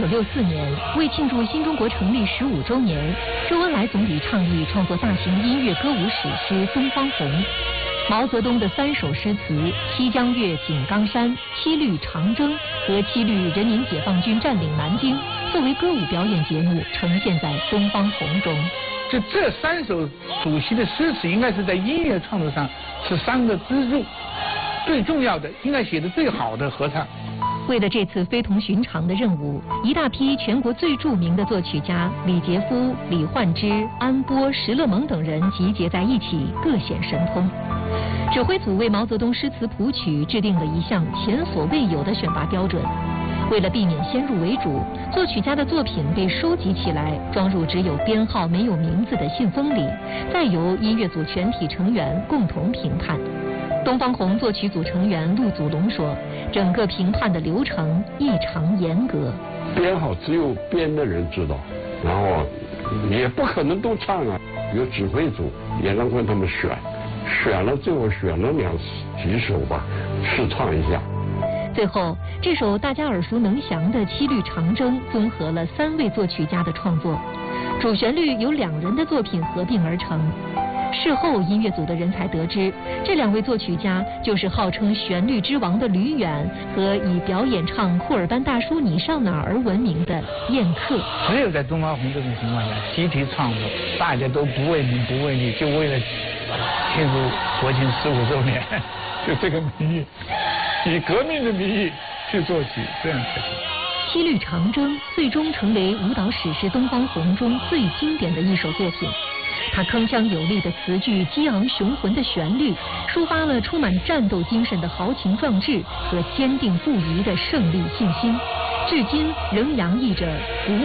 1964年，为庆祝新中国成立15周年，周恩来总理倡议创作大型音乐歌舞史诗《东方红》。毛泽东的3首诗词《七江月·井冈山》《七律长征》和《七律人民解放军占领南京》作为歌舞表演节目呈现在《东方红》中。 这3首主席的诗词应该是在音乐创作上是3个支柱，最重要的应该写得最好的合唱。 为了这次非同寻常的任务，一大批全国最著名的作曲家李杰夫、李焕之、安波、石勒蒙等人集结在一起，各显神通。指挥组为毛泽东诗词谱曲制定了一项前所未有的选拔标准。为了避免先入为主，作曲家的作品被收集起来，装入只有编号没有名字的信封里，再由音乐组全体成员共同评判。东方红作曲组成员陆祖龙说，整个评判的流程异常严格。 编号只有编的人知道，然后也不可能都唱啊，有指挥组、演唱会他们选了，最后选了几首吧，试唱一下。 最后，这首大家耳熟能详的《七律长征》综合了3位作曲家的创作，主旋律由2人的作品合并而成。事后，音乐组的人才得知，这2位作曲家就是号称旋律之王的吕远和以表演唱库尔班大叔你上哪儿而闻名的燕克。 只有在东方红这种情况下，集体创作，大家都不为名不为利，就为了庆祝国庆15周年，就这个名义，以革命的名义去作曲，这样才行。 《七律长征》最终成为舞蹈史诗《东方红》中最经典的一首作品。它铿锵有力的词句、激昂雄浑的旋律，抒发了充满战斗精神的豪情壮志和坚定不移的胜利信心，至今仍洋溢着鼓